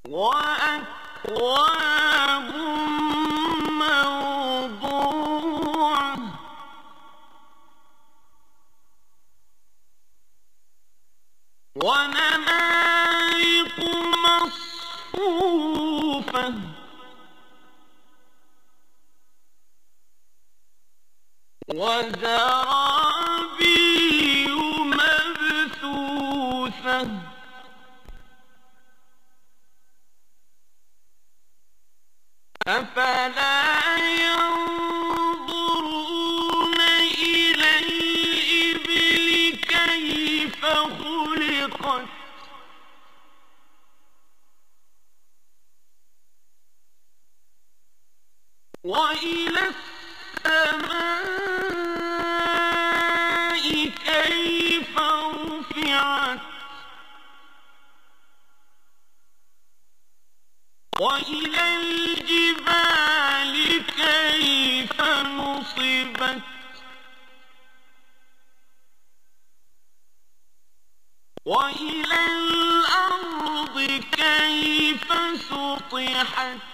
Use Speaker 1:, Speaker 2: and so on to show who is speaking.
Speaker 1: وأكواب موضوعة ونمارق مصفوفة وزرابي مبثوثة أفلا ينظرون إلى الإبل كيف خلقت وإلى السماء كيف رفعت وإلى الجبال كيف نصبت وإلى الأرض كيف سطحت